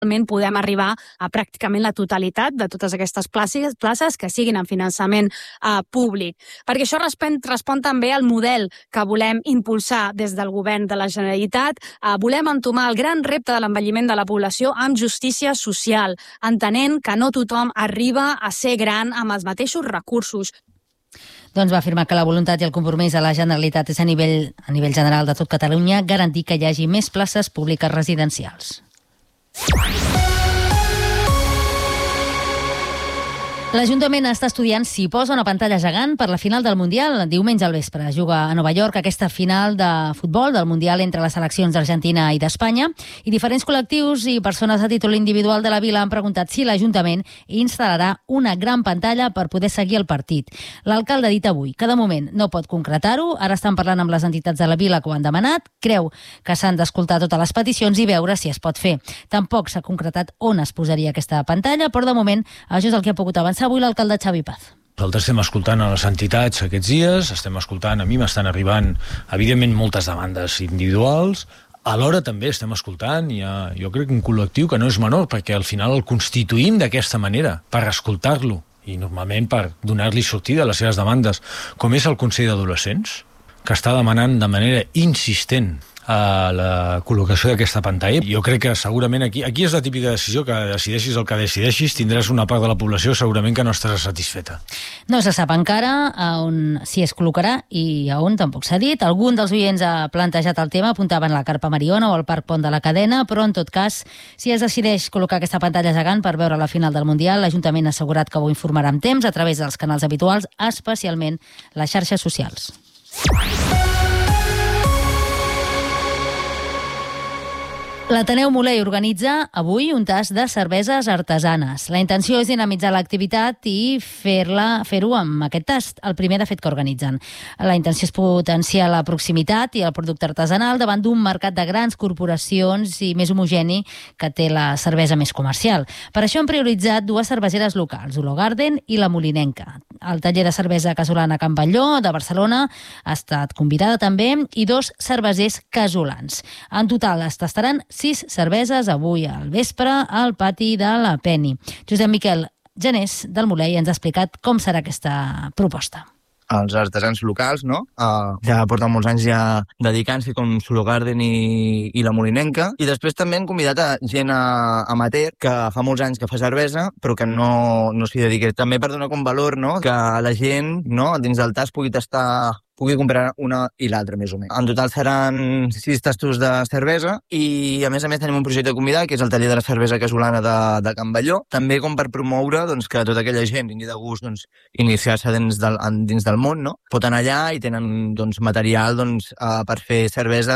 podem arribar a pràcticament la totalitat de totes aquestes places que siguin en finançament públic. Perquè això respon també al model que volem impulsar des del govern de la Generalitat. Volem entomar el gran repte de l'envelliment de la població amb justícia social, entenent que no tothom arriba a ser gran amb els mateixos recursos. Doncs va afirmar que la voluntat i el compromís de la Generalitat és a nivell general de tot Catalunya garantir que hi hagi més places públiques residencials. L'Ajuntament està estudiant si posa una pantalla gegant per la final del Mundial. Diumenge al vespre juga a Nova York aquesta final de futbol del Mundial entre les seleccions d'Argentina i d'Espanya. I diferents col·lectius i persones a títol individual de la vila han preguntat si l'Ajuntament instal·larà una gran pantalla per poder seguir el partit. L'alcalde ha dit avui que de moment no pot concretar-ho. Ara estan parlant amb les entitats de la vila que ho han demanat. Creu que s'han d'escoltar totes les peticions i veure si es pot fer. Tampoc s'ha concretat on es posaria aquesta pantalla, però de moment això és el que ha pogut avançar avui l'alcalde Xavi Paz. Nosaltres estem escoltant a les entitats aquests dies, a mi m'estan arribant, evidentment, moltes demandes individuals. Alhora també estem escoltant, jo crec, un col·lectiu que no és menor, perquè al final el constituïm d'aquesta manera, per escoltar-lo, i normalment per donar-li sortida a les seves demandes, com és el Consell d'Adolescents, que està demanant de manera insistent a la col·locació d'aquesta pantalla. Jo crec que segurament aquí és la típica decisió que decideixis el que decideixis, tindràs una part de la població segurament que no estarà satisfeta. No se sap encara on s'hi es col·locarà i a on tampoc s'ha dit. Algun dels oients ha plantejat el tema, apuntaven la Carpa Mariona o el Parc Pont de la Cadena, però en tot cas, si es decideix col·locar aquesta pantalla gegant per veure la final del Mundial, l'Ajuntament ha assegurat que ho informarà amb temps a través dels canals habituals, especialment les xarxes socials. L'Ateneu Moley organitza avui un tast de cerveses artesanes. La intenció és dinamitzar l'activitat i fer-ho amb aquest tast, el primer de fet que organitzen. La intenció és potenciar la proximitat i el producte artesanal davant d'un mercat de grans corporacions i més homogeni que té la cervesa més comercial. Per això han prioritzat dues cerveseres locals, Olor Garden i la Molinenca. El taller de cervesa casolana Can Batlló de Barcelona ha estat convidada també i 2 cervesers casolans. En total es tastaran 6 cerveses avui al vespre al pati de la Penny. Josep Miquel Janés del Moley ens ha explicat com serà aquesta proposta. Els artesans locals, no? Ja porten molts anys ja dedicant-s'hi com Olor Garden i la Molinenca. I després també han convidat a gent amateur que fa molts anys que fa cervesa però que no s'hi dedica. També per donar com valor, no? Que la gent, no? Dins del tas pugui comprar una i l'altra, més o menys. En total seran 6 tastos de cervesa i, a més tenim un projecte convidat, que és el taller de la cervesa casolana de Can Batlló, també com per promoure que tota aquella gent vingui de gust iniciar-se dins del món, no? Pot anar allà i tenen material per fer cervesa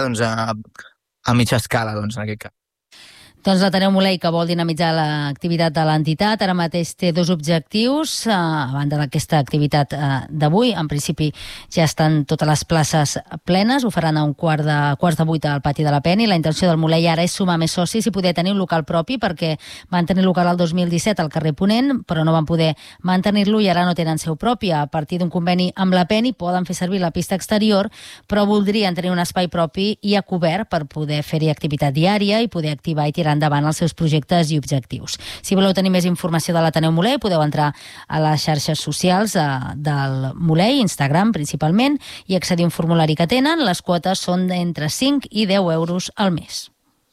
a mitja escala, en aquest cas. Doncs l'Ateneu Moley, que vol dinamitzar l'activitat de l'entitat, ara mateix té 2 objectius. A banda d'aquesta activitat d'avui, en principi ja estan totes les places plenes, ho faran a quarts de 8 al pati de la Penny. La intenció del Moley ara és sumar més socis i poder tenir un local propi, perquè van tenir local el 2017 al carrer Ponent, però no van poder mantenir-lo i ara no tenen seu propi. A partir d'un conveni amb la Penny poden fer servir la pista exterior, però voldrien tenir un espai propi i a cobert per poder fer-hi activitat diària i poder activar i tirar endavant els seus projectes i objectius. Si voleu tenir més informació de l'Ateneu Moley, podeu entrar a les xarxes socials del Moley, Instagram principalment, i accedir a un formulari que tenen. Les quotes són entre 5 i 10 euros al mes.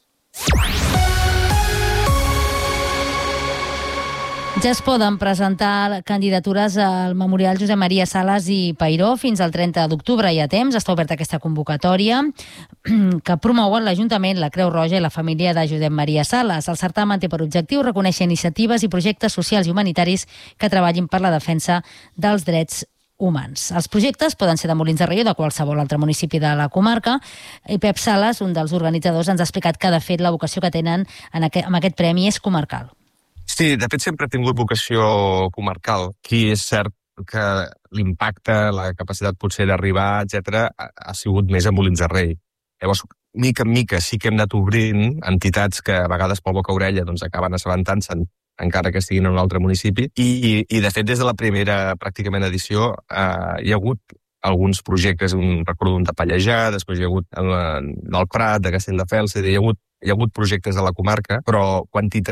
Ja es poden presentar candidatures al Memorial Josep Maria Sales i Peiró fins al 30 d'octubre. Hi ha temps, està oberta aquesta convocatòria que promouen l'Ajuntament, la Creu Roja i la família de Josep Maria Sales. El certamen té per objectiu reconèixer iniciatives i projectes socials i humanitaris que treballin per la defensa dels drets humans. Els projectes poden ser de Molins de Rei o de qualsevol altre municipi de la comarca, i Pep Sales, un dels organitzadors, ens ha explicat que de fet la vocació que tenen amb aquest premi és comarcal. Sí, de fet sempre ha tingut vocació comarcal. Aquí és cert que l'impacte, la capacitat potser d'arribar, etc., ha sigut més a Molins de Rei. Llavors, mica en mica sí que hem anat obrint entitats que a vegades pel boca-orella acaben assabentant-se'n encara que estiguin en un altre municipi. I de fet, des de la primera pràcticament edició hi ha hagut alguns projectes, recordo un de Pallejà, després hi ha hagut del Prat, de Castelldefels, hi ha hagut hi ha hagut projectes a la comarca, però